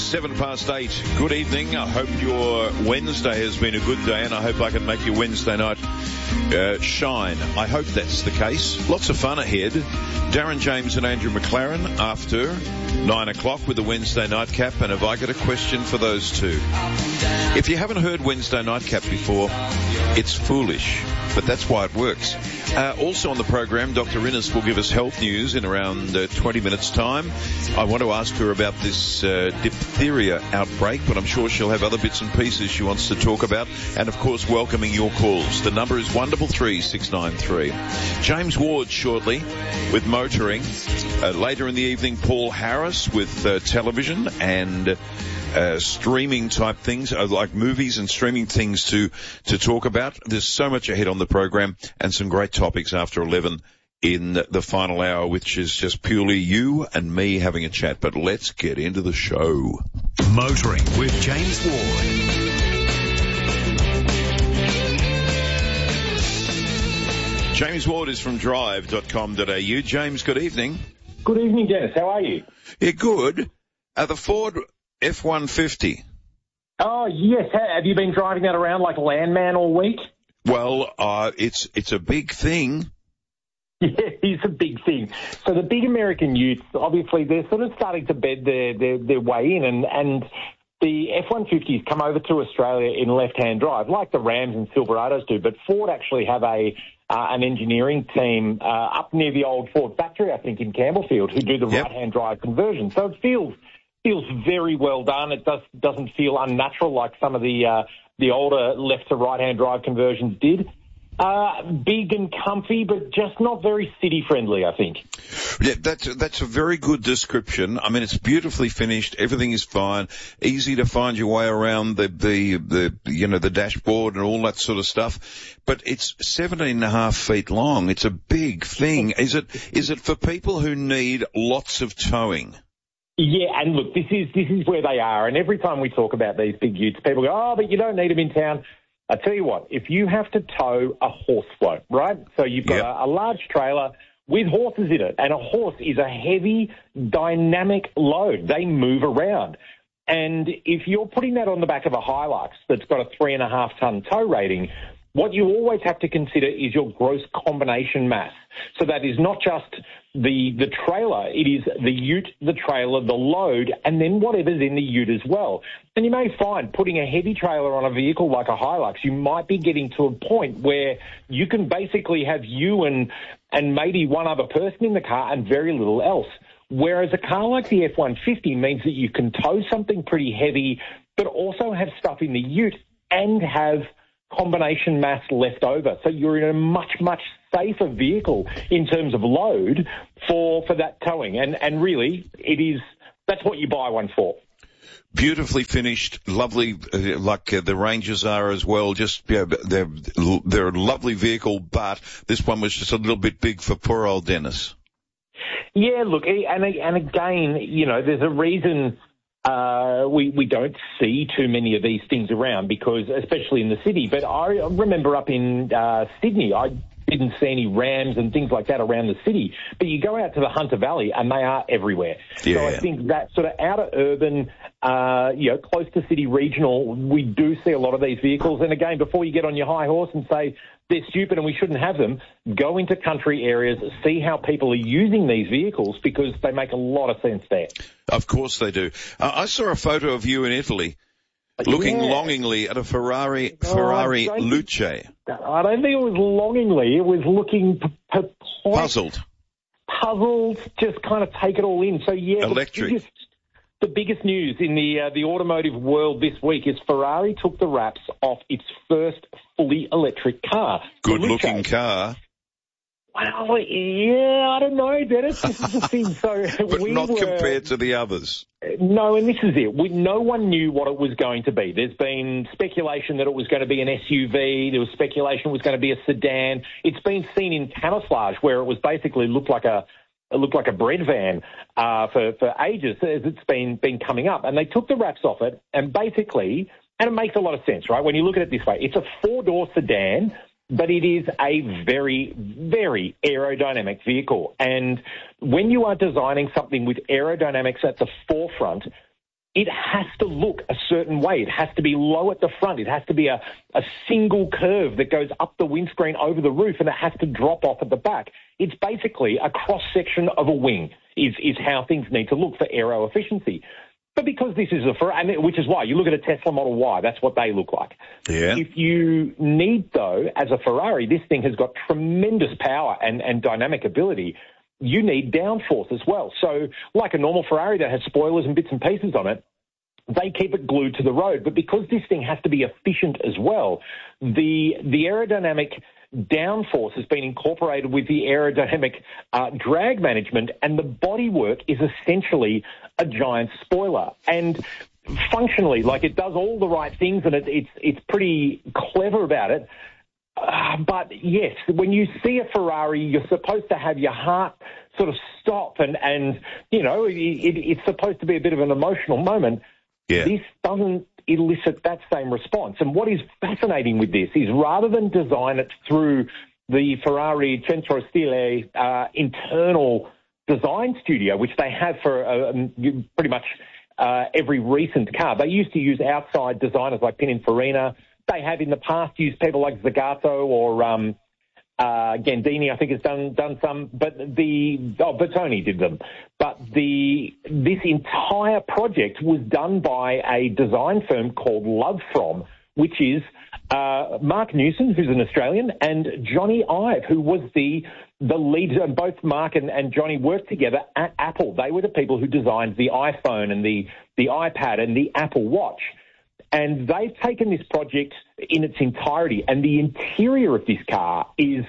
8:07. Good evening. I hope your Wednesday has been a good day, and I hope I can make your Wednesday night shine. I hope that's the case. Lots of fun ahead. Darren James and Andrew McLaren after 9 o'clock with the Wednesday Nightcap, and have I got a question for those two? If you haven't heard Wednesday Nightcap before, it's foolish, but that's why it works. Also on the program, Dr. Innes will give us health news in around 20 minutes' time. I want to ask her about this diphtheria outbreak, but I'm sure she'll have other bits and pieces she wants to talk about. And, of course, welcoming your calls. The number is 133 693. James Ward shortly with motoring. Later in the evening, Paul Harris with television and streaming type things, like movies and streaming things to talk about. There's so much ahead on the program and some great topics after 11 in the final hour, which is just purely you and me having a chat. But let's get into the show. Motoring with James Ward. James Ward is from drive.com.au. James, good evening. Good evening, Dennis. How are you? Yeah, good. The Ford F-150. Oh, yes. Have you been driving that around like a landman all week? Well, it's a big thing. Yeah, it's a big thing. So the big American utes, obviously, they're sort of starting to bed their way in, and the F-150s come over to Australia in left-hand drive, like the Rams and Silverados do, but Ford actually have an engineering team up near the old Ford factory, I think, in Campbellfield, who do the right-hand drive conversion. So it feels very well done. It doesn't feel unnatural like some of the older left to right-hand drive conversions did. Big and comfy, but just not very city friendly, I think. Yeah, that's a very good description. I mean, it's beautifully finished. Everything is fine. Easy to find your way around the dashboard and all that sort of stuff. But it's 17.5 feet long. It's a big thing. Is it for people who need lots of towing? Yeah, and look, this is where they are. And every time we talk about these big utes, people go, oh, but you don't need them in town. I tell you what, if you have to tow a horse float, right? So you've got a large trailer with horses in it, and a horse is a heavy, dynamic load. They move around. And if you're putting that on the back of a Hilux that's got a 3.5-ton tow rating, what you always have to consider is your gross combination mass. So that is not just the trailer, it is the ute, the trailer, the load, and then whatever's in the ute as well. And you may find putting a heavy trailer on a vehicle like a Hilux, you might be getting to a point where you can basically have you and maybe one other person in the car and very little else. Whereas a car like the F-150 means that you can tow something pretty heavy, but also have stuff in the ute and have combination mass left over. So you're in a much, much safer vehicle in terms of load for that towing. And really, that's what you buy one for. Beautifully finished, lovely, like the Rangers are as well. Just, they're a lovely vehicle, but this one was just a little bit big for poor old Dennis. Yeah, look, and again, there's a reason we don't see too many of these things around, because especially in the city. But I remember up in Sydney, I didn't see any Rams and things like that around the city. But you go out to the Hunter Valley and they are everywhere. Yeah. So I think that sort of outer urban, close to city regional, we do see a lot of these vehicles. And again, before you get on your high horse and say they're stupid and we shouldn't have them, go into country areas, see how people are using these vehicles, because they make a lot of sense there. Of course they do. I saw a photo of you in Italy, looking longingly at a Ferrari Luce. I don't think it was longingly. It was looking puzzled, just kind of take it all in. So, yeah, electric. The biggest news in the automotive world this week is Ferrari took the wraps off its first fully electric car. Good-looking car. Well, yeah, I don't know, Dennis. This is the thing. So but not compared to the others. No, and this is it. No one knew what it was going to be. There's been speculation that it was going to be an SUV. There was speculation it was going to be a sedan. It's been seen in camouflage, where it was basically looked like a bread van for ages as it's been coming up. And they took the wraps off it, and basically, and it makes a lot of sense, right? When you look at it this way, it's a four-door sedan, but it is a very, very aerodynamic vehicle. And when you are designing something with aerodynamics at the forefront, it has to look a certain way. It has to be low at the front. It has to be a single curve that goes up the windscreen over the roof, and it has to drop off at the back. It's basically a cross-section of a wing is how things need to look for aero efficiency. But because this is which is why you look at a Tesla Model Y, that's what they look like. Yeah. If you need, though, as a Ferrari, this thing has got tremendous power and dynamic ability. You need downforce as well. So like a normal Ferrari that has spoilers and bits and pieces on it, they keep it glued to the road. But because this thing has to be efficient as well, the aerodynamic downforce has been incorporated with the aerodynamic drag management, and the bodywork is essentially a giant spoiler. And functionally, like, it does all the right things, and it's pretty clever about it. But yes, when you see a Ferrari, you're supposed to have your heart sort of stop, and you know, it's supposed to be a bit of an emotional moment. Yeah. This doesn't elicit that same response. And what is fascinating with this is, rather than design it through the Ferrari Centro Stile internal design studio, which they have for pretty much every recent car, they used to use outside designers like Pininfarina. They have in the past used people like Zagato or Gandini, I think, has done some, but Bertoni did them. But this entire project was done by a design firm called Love From, which is Mark Newson, who's an Australian, and Johnny Ive, who was the lead. Both Mark and Johnny worked together at Apple. They were the people who designed the iPhone and the iPad and the Apple Watch. And they've taken this project in its entirety, and the interior of this car is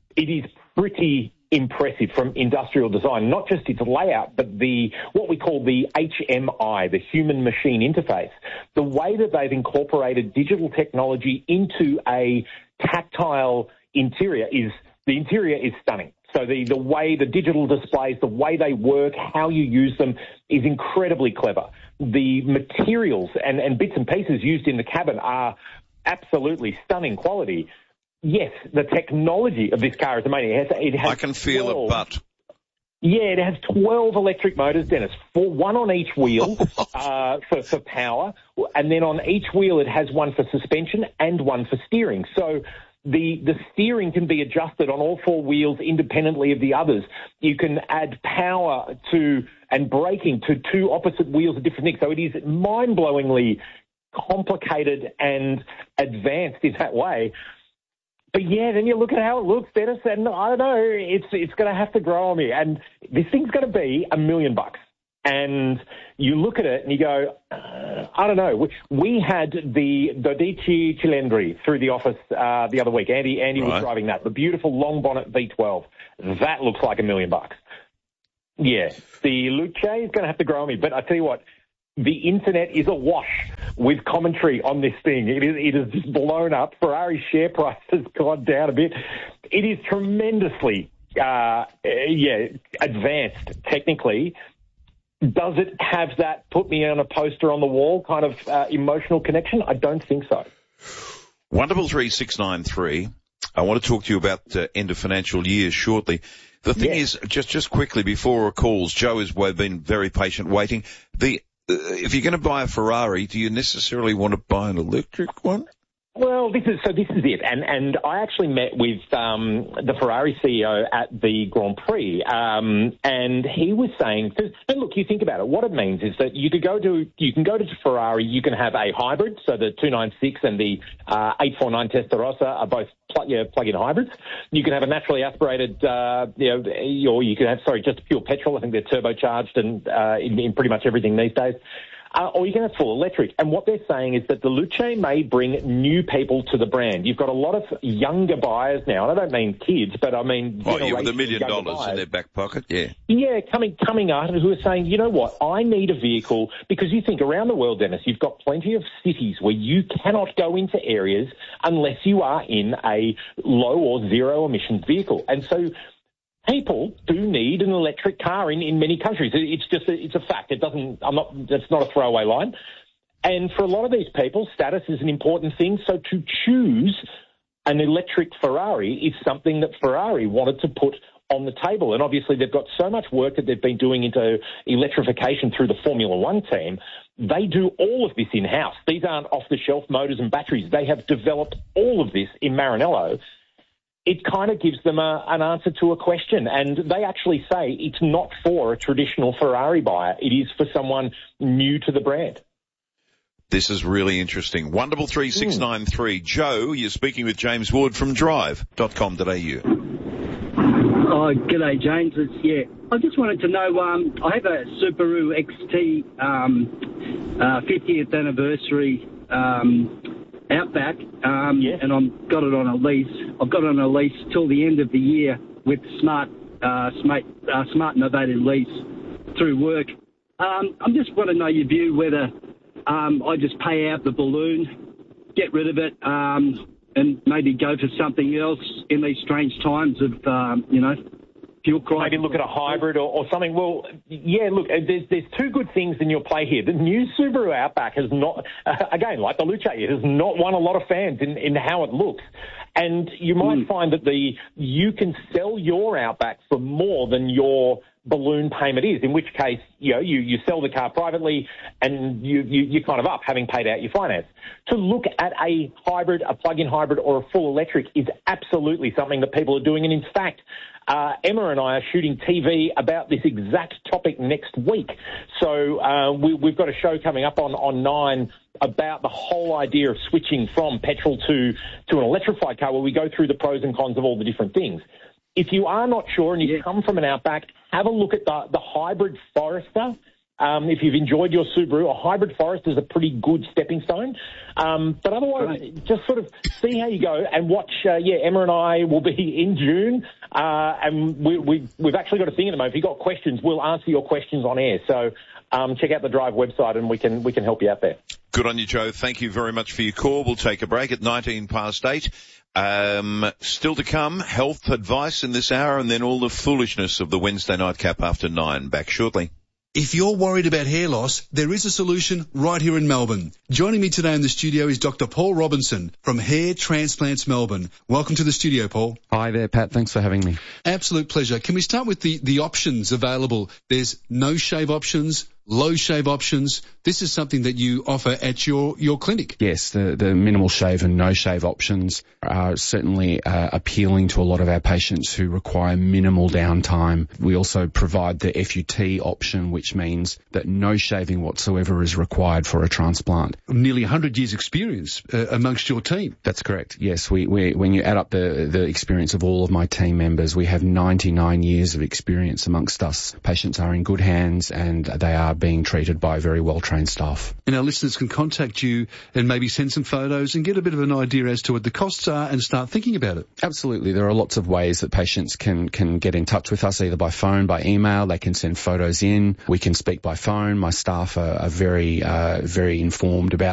pretty impressive from industrial design, not just its layout, but what we call the HMI, the human machine interface. The way that they've incorporated digital technology into a tactile interior is stunning. So the way the digital displays, the way they work, how you use them is incredibly clever. The materials and bits and pieces used in the cabin are absolutely stunning quality. Yes, the technology of this car is amazing. It has I can feel 12, a butt. Yeah, it has 12 electric motors, Dennis, one on each wheel for power, and then on each wheel it has one for suspension and one for steering. So the steering can be adjusted on all four wheels independently of the others. You can add power to and braking to two opposite wheels of different things. So it is mind-blowingly complicated and advanced in that way. But yeah, then you look at how it looks, Dennis, and I don't know, it's going to have to grow on me. And this thing's going to be $1 million. And you look at it and you go, I don't know. We had the Dodici Cilindri through the office the other week. Andy Right. was driving that, the beautiful long bonnet V12. That looks like $1 million. Yeah, the Luce is going to have to grow on me. But I tell you what, the internet is awash with commentary on this thing. It is just blown up. Ferrari's share price has gone down a bit. It is tremendously, advanced technically. Does it have that put me on a poster on the wall kind of emotional connection? I don't think so. Wonderful 3693. I want to talk to you about end of financial year shortly. The thing is, just quickly before our calls, Joe has been very patient waiting. If you're going to buy a Ferrari, do you necessarily want to buy an electric one? Well, this is it. And I actually met with the Ferrari CEO at the Grand Prix, and he was saying, and look, you think about it, what it means is that you can go to Ferrari, you can have a hybrid, so the 296 and the 849 Testarossa are both plug-in hybrids. You can have a naturally aspirated, or you can have, just pure petrol. I think they're turbocharged and in pretty much everything these days. Or you can have full electric. And what they're saying is that the Luce may bring new people to the brand. You've got a lot of younger buyers now, and I don't mean kids, but I mean with $1 million buyers in their back pocket, yeah. Yeah, coming out who are saying, you know what, I need a vehicle, because you think around the world, Dennis, you've got plenty of cities where you cannot go into areas unless you are in a low or zero emissions vehicle. And so people do need an electric car in many countries. It's a fact. That's not a throwaway line. And for a lot of these people, status is an important thing. So to choose an electric Ferrari is something that Ferrari wanted to put on the table. And obviously they've got so much work that they've been doing into electrification through the Formula One team. They do all of this in-house. These aren't off-the-shelf motors and batteries. They have developed all of this in Maranello. It kind of gives them an answer to a question. And they actually say it's not for a traditional Ferrari buyer. It is for someone new to the brand. This is really interesting. Wonderful 3693. Joe, you're speaking with James Ward from drive.com.au. Oh, g'day, James. I just wanted to know, I have a Subaru XT 50th anniversary Outback, and I've got it on a lease. I've got it on a lease till the end of the year with smart novated lease through work. I just want to know your view whether I just pay out the balloon, get rid of it, and maybe go for something else in these strange times of, fuel crisis. Maybe look at a hybrid or something. Well, yeah, look, there's two good things in your play here. The new Subaru Outback has not, again, like the Luce, it has not won a lot of fans in how it looks. And you might find that you can sell your Outback for more than your balloon payment is, in which case, you sell the car privately and you're kind of up, having paid out your finance. To look at a hybrid, a plug-in hybrid or a full electric is absolutely something that people are doing. And in fact, Emma and I are shooting TV about this exact topic next week. So we've got a show coming up on 9 about the whole idea of switching from petrol to an electrified car, where we go through the pros and cons of all the different things. If you are not sure and you come from an Outback, have a look at the hybrid Forester. If you've enjoyed your Subaru, a hybrid Forester is a pretty good stepping stone. But otherwise, just sort of see how you go and watch. Emma and I will be in June, and we've actually got a thing at the moment. If you've got questions, we'll answer your questions on air. So check out the Drive website and we can help you out there. Good on you, Joe. Thank you very much for your call. We'll take a break at 8:19. Still to come, health advice in this hour, and then all the foolishness of the Wednesday nightcap after 9. Back shortly. If you're worried about hair loss, there is a solution right here in Melbourne. Joining me today in the studio is Dr. Paul Robinson from Hair Transplants Melbourne. Welcome to the studio, Paul. Hi there, Pat. Thanks for having me. Absolute pleasure. Can we start with the options available? There's no shave options, low shave options. This is something that you offer at your clinic. Yes, the minimal shave and no shave options are certainly appealing to a lot of our patients who require minimal downtime. We also provide the FUT option, which means that no shaving whatsoever is required for a transplant. Nearly 100 years experience amongst your team. That's correct. Yes, we when you add up the experience of all of my team members, we have 99 years of experience amongst us. Patients are in good hands and they are being treated by very well-trained staff. And our listeners can contact you and maybe send some photos and get a bit of an idea as to what the costs are and start thinking about it. Absolutely. There are lots of ways that patients can get in touch with us, either by phone, by email. They can send photos in. We can speak by phone. My staff are very informed about